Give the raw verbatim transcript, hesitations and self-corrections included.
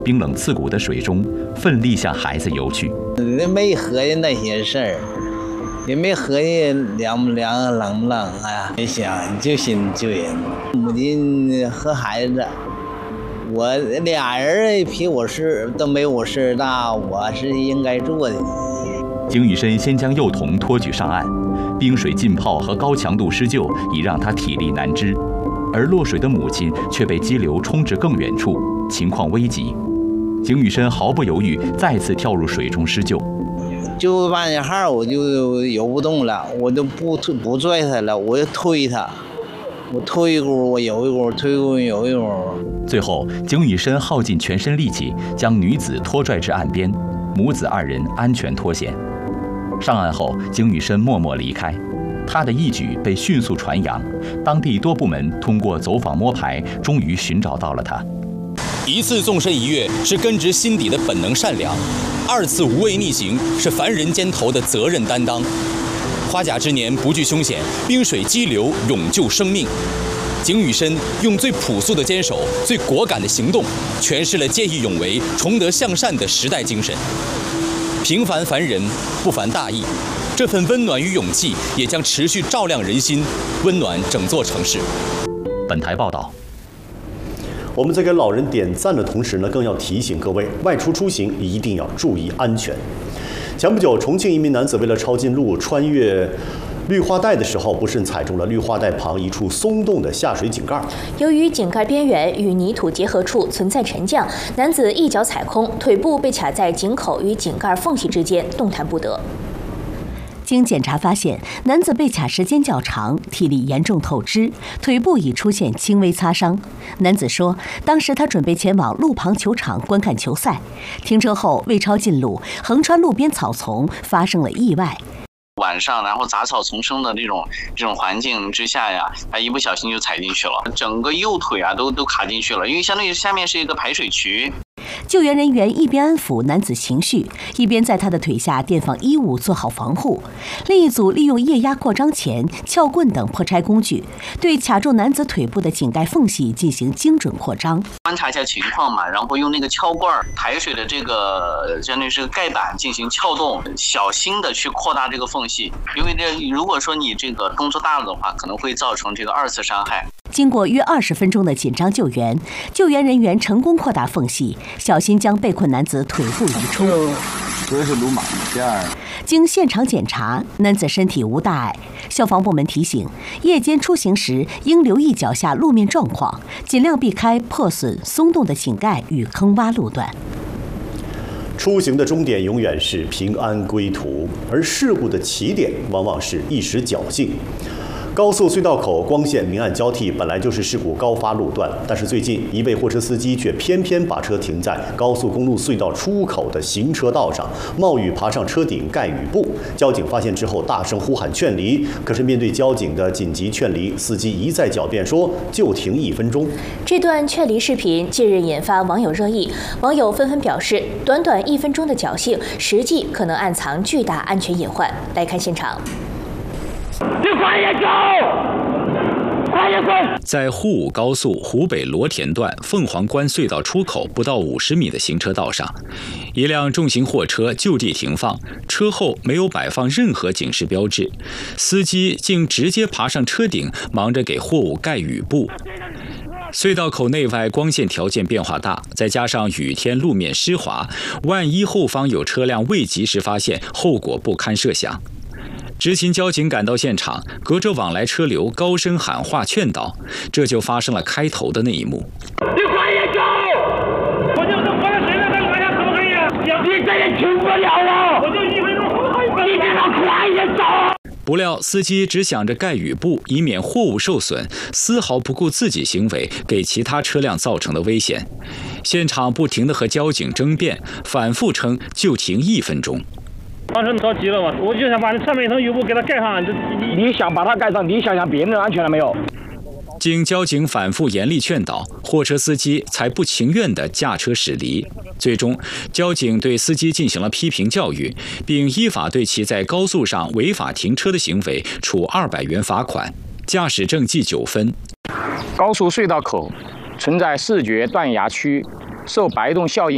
冰冷刺骨的水中，奋力向孩子游去。 没合计那些事儿，也没合计凉不凉、冷不冷啊，没想就心救人。母亲和孩子，我俩人比我事都没我事大，我是应该做的。 景宇申先将幼童托举上岸，冰水浸泡和高强度施救已让他体力难支，而落水的母亲却被激流冲至更远处，情况危急。景宇申毫不犹豫，再次跳入水中施救。 救半截号我就游不动了，我就不不拽他了，我就推他，我推一股我游一股，推一股游一股。 最后，景宇申耗尽全身力气，将女子拖拽至岸边，母子二人安全脱险。上岸后，景宇申默默离开，他的义举被迅速传扬，当地多部门通过走访摸排，终于寻找到了他。 一次纵身一跃是根植心底的本能善良，二次无畏逆行是凡人肩头的责任担当。花甲之年不惧凶险，冰水激流勇救生命。景宇申用最朴素的坚守、最果敢的行动，诠释了见义勇为、崇德向善的时代精神。平凡凡人，不凡大义，这份温暖与勇气也将持续照亮人心，温暖整座城市。 本台报道。 我们在给老人点赞的同时呢，更要提醒各位，外出出行一定要注意安全。前不久，重庆一名男子为了抄近路，穿越绿化带的时候，不慎踩中了绿化带旁一处松动的下水井盖。 由于井盖边缘与泥土结合处存在沉降，男子一脚踩空，腿部被卡在井口与井盖缝隙之间，动弹不得。经检查发现，男子被卡时间较长，体力严重透支，腿部已出现轻微擦伤。男子说，当时他准备前往路旁球场观看球赛，停车后未抄近路，横穿路边草丛，发生了意外。 晚上，然后杂草丛生的这种这种环境之下呀，他一不小心就踩进去了，整个右腿啊都都卡进去了，因为相当于下面是一个排水渠。 救援人员一边安抚男子情绪，一边在他的腿下垫放衣物，做好防护。另一组利用液压扩张钳、撬棍等破拆工具，对卡住男子腿部的井盖缝隙进行精准扩张。 观察一下情况嘛，然后用那个撬棍排水的这个相当于是盖板进行撬动，小心的去扩大这个缝隙。因为这如果说你这个动作大了的话，可能会造成这个二次伤害。 经过约二十分钟的紧张救援，救援人员成功扩大缝隙，小心将被困男子腿部移出。 这是路马线。 经现场检查，男子身体无大碍。消防部门提醒，夜间出行时应留意脚下路面状况，尽量避开破损、松动的井盖与坑洼路段。 出行的终点永远是平安归途，而事故的起点往往是一时侥幸。高速隧道口光线明暗交替，本来就是事故高发路段，但是最近一位货车司机却偏偏把车停在高速公路隧道出口的行车道上，冒雨爬上车顶盖雨布。交警发现之后大声呼喊劝离，可是面对交警的紧急劝离，司机一再狡辩说就停一分钟。 这段劝离视频近日引发网友热议，网友纷纷表示，短短一分钟的侥幸，实际可能暗藏巨大安全隐患。来看现场。 你快点走！快点滚！ 在沪武高速湖北罗田段凤凰关隧道出口不到五十米的行车道上，一辆重型货车就地停放，车后没有摆放任何警示标志，司机竟直接爬上车顶，忙着给货物盖雨布。隧道口内外光线条件变化大，再加上雨天路面湿滑，万一后方有车辆未及时发现，后果不堪设想。执勤交警赶到现场，隔着往来车流高声喊话劝导，这就发生了开头的那一幕。 你快点走！我就是活了谁了？那往下可不可以？你这也停不了了！我就一分钟，你给他快点走！ 不料司机只想着盖雨布，以免货物受损，丝毫不顾自己行为给其他车辆造成的危险。现场不停地和交警争辩，反复称就停一分钟。 当时着急了嘛，我就想把上面一层雨布给它盖上。 你你想把它盖上，你想想别人的安全了没有？ 经交警反复严厉劝导，货车司机才不情愿地驾车驶离。最终，交警对司机进行了批评教育，并依法对其在高速上违法停车的行为处二百元罚款，驾驶证记九分。 高速隧道口存在视觉断崖区，受白动效应